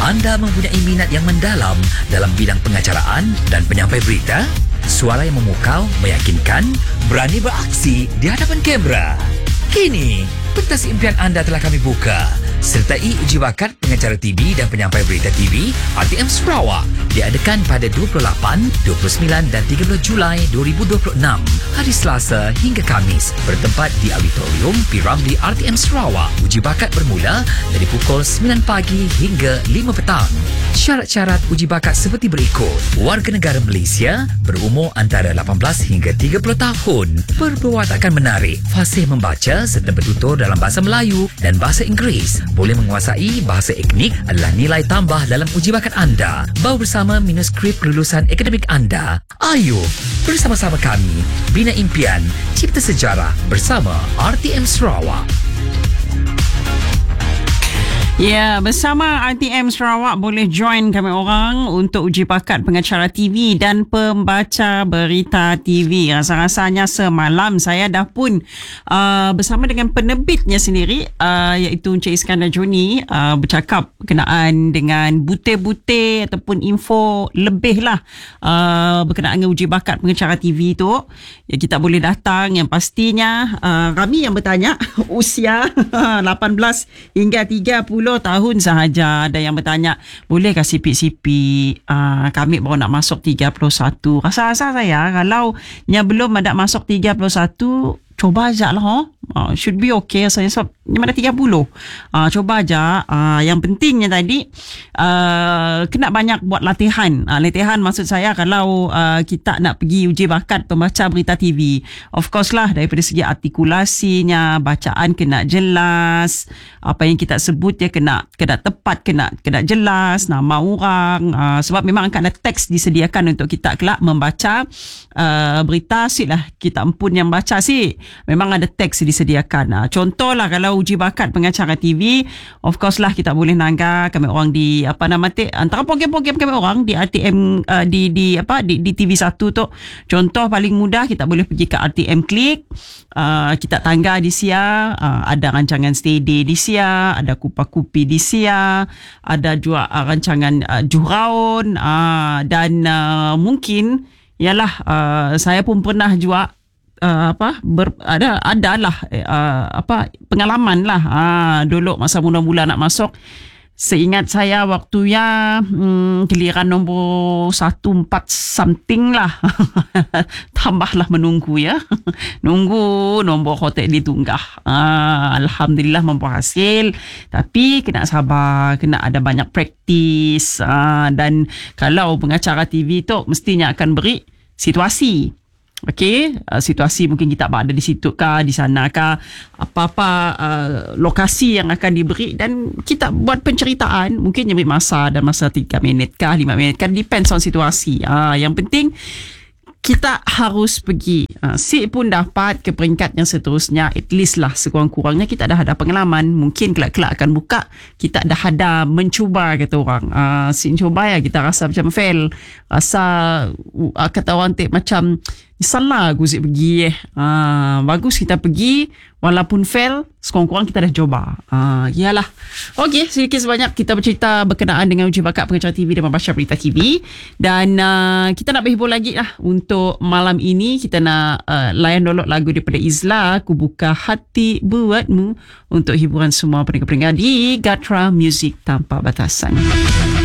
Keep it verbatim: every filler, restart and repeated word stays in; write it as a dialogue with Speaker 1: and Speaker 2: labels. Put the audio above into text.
Speaker 1: Anda mempunyai minat yang mendalam dalam bidang pengacaraan dan penyampai berita? Suara yang memukau, meyakinkan, berani beraksi di hadapan kamera. Kini, pentas impian anda telah kami buka. Sertai uji bakat pengacara T V dan penyampai berita T V R T M Sarawak diadakan pada dua puluh lapan, dua puluh sembilan dan tiga puluh Julai dua ribu dua puluh enam hari Selasa hingga Khamis bertempat di Auditorium P Ramlee R T M Sarawak. Uji bakat bermula dari pukul sembilan pagi hingga lima petang. Syarat-syarat uji bakat seperti berikut. Warga negara Malaysia berumur antara lapan belas hingga tiga puluh tahun, berperwatakan menarik, fasih membaca serta bertutur dalam bahasa Melayu dan bahasa Inggeris. Boleh menguasai bahasa etnik adalah nilai tambah dalam uji bakat anda. Bawa bersama manuskrip kelulusan akademik anda. Ayo, bersama-sama kami bina impian, cipta sejarah bersama R T M Sarawak.
Speaker 2: Ya, bersama R T M Sarawak boleh join kami orang untuk uji bakat pengacara T V dan pembaca berita T V. Rasa-rasanya semalam saya dah pun uh, bersama dengan penerbitnya sendiri uh, iaitu Encik Iskandar Joni uh, bercakap berkenaan dengan butir-butir ataupun info lebih lah uh, berkenaan dengan uji bakat pengacara T V tu. Ya, kita boleh datang, yang pastinya uh, kami yang bertanya usia lapan belas hingga tiga puluh tahun sahaja. Ada yang bertanya, boleh kasih sipit-sipit, uh, kami baru nak masuk tiga puluh satu. Rasa-rasa saya kalau yang belum ada masuk tiga puluh satu, coba aja lah. Huh? Uh, should be okay. Saya sebab yang mana tiga puluh. Uh, coba aja. Uh, yang pentingnya tadi, uh, kena banyak buat latihan. Uh, latihan maksud saya kalau uh, kita nak pergi uji bakat pembaca berita T V. Of course lah, daripada segi artikulasinya, bacaan kena jelas. Apa yang kita sebut dia kena kena tepat, kena kena jelas, nama orang. Uh, sebab memang akan ada teks disediakan untuk kita kelak membaca uh, berita. Sik lah kita empun yang baca sih. Memang ada teks disediakan. Uh, contohlah kalau uji bakat pengacara T V, of course lah kita boleh nangga kami orang di apa nama tu, antara program-program kami orang di R T M uh, di di apa di, di T V satu tu. Contoh paling mudah, kita boleh pergi ke R T M Click, uh, kita tangga di sia, uh, ada rancangan Stay Day di sia, ada Kupa-Kupi di sia, ada juga uh, rancangan uh, Juraun, uh, dan uh, mungkin ialah uh, saya pun pernah juga Uh, apa ber, ada adalah uh, apa pengalaman lah uh, dulu masa mula-mula nak masuk. Seingat saya waktu ya hmm, giliran nombor satu empat something lah. Tambahlah menunggu ya. Nunggu nombor hotel ditunggah. uh, Alhamdulillah membuat hasil. Tapi kena sabar, kena ada banyak praktis, uh, dan kalau pengacara T V tu mestinya akan beri situasi. Okey, uh, situasi mungkin kita berada di situ kah, di sana kah, apa-apa uh, lokasi yang akan diberi, dan kita buat penceritaan mungkin ambil masa dan masa tiga minit kah, lima minit kah, depends on situasi. Uh, yang penting kita harus pergi. Uh, si pun dapat ke peringkat yang seterusnya, at least lah sekurang-kurangnya kita dah ada pengalaman. Mungkin kelak-kelak akan buka, kita dah ada mencuba kata orang. Uh, si mencuba ya kita rasa macam fail. Rasa uh, kata orang tu macam salah aku sih pergi eh. Uh, bagus kita pergi walaupun fail, sekurang-kurang kita dah coba. Uh, iyalah. Okey, sedikit sebanyak kita bercerita berkenaan dengan uji bakat pengacara T V dan pembaca berita T V. Dan uh, kita nak berhibur lagi lah untuk malam ini. Kita nak uh, layan dulu lagu daripada Izla, Ku Buka Hati Buatmu, untuk hiburan semua pendengar-pendengar di Gatra Music Tanpa Batasan.